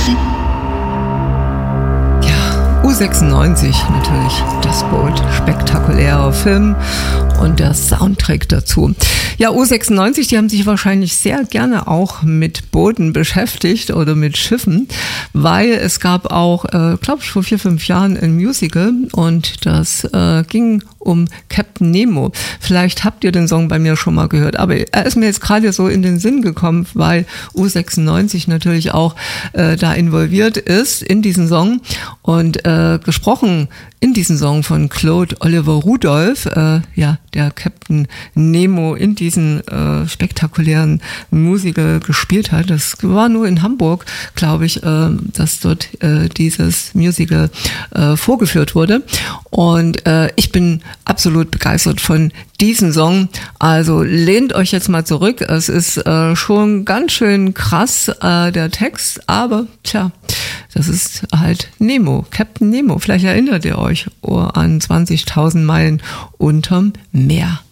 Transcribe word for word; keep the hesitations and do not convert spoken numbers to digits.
U sechsundneunzig natürlich, das Boot, spektakulärer Film und der Soundtrack dazu. Ja, U sechsundneunzig, die haben sich wahrscheinlich sehr gerne auch mit Booten beschäftigt oder mit Schiffen, weil es gab auch, äh, glaube ich, vor vier, fünf Jahren ein Musical und das äh, ging um Captain Nemo. Vielleicht habt ihr den Song bei mir schon mal gehört, aber er ist mir jetzt gerade so in den Sinn gekommen, weil U sechsundneunzig natürlich auch äh, da involviert ist in diesen Song und äh, gesprochen in diesem Song von Claude Oliver Rudolph, äh, ja, der Captain Nemo in diesen äh, spektakulären Musical gespielt hat. Das war nur in Hamburg, glaube ich, äh, dass dort äh, dieses Musical äh, vorgeführt wurde. Und äh, ich bin absolut begeistert von diesem Song. Also lehnt euch jetzt mal zurück. Es ist äh, schon ganz schön krass, äh, der Text, aber tja, das ist halt Nemo, Captain Nemo. Vielleicht erinnert ihr euch an zwanzigtausend Meilen unterm Meer.